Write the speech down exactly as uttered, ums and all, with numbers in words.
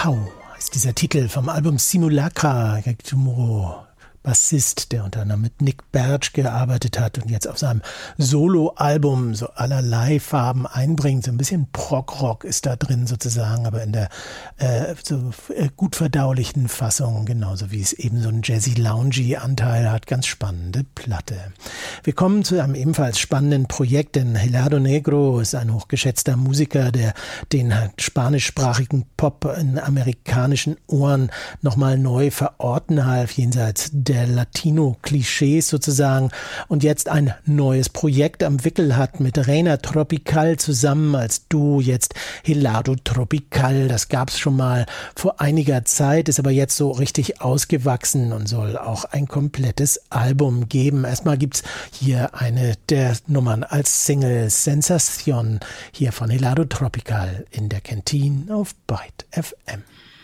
How ist dieser Titel vom Album Simulacra. Tomorrow, Bassist, der unter anderem mit Nick Bertsch gearbeitet hat und jetzt auf seinem Solo-Album so allerlei Farben einbringt. So ein bisschen Prog-Rock ist da drin sozusagen, aber in der äh, so äh, gut verdaulichen Fassung, genauso wie es eben so einen Jazzy-Loungy-Anteil hat. Ganz spannende Platte. Wir kommen zu einem ebenfalls spannenden Projekt, denn Helado Negro ist ein hochgeschätzter Musiker, der den spanischsprachigen Pop in amerikanischen Ohren nochmal neu verorten half, jenseits der der Latino-Klischees sozusagen, und jetzt ein neues Projekt am Wickel hat mit Reina Tropical zusammen als Duo, jetzt Helado Tropical. Das gab's schon mal vor einiger Zeit, ist aber jetzt so richtig ausgewachsen und soll auch ein komplettes Album geben. Erstmal gibt's hier eine der Nummern als Single, Sensación, hier von Helado Tropical in der Kantine auf Byte F M.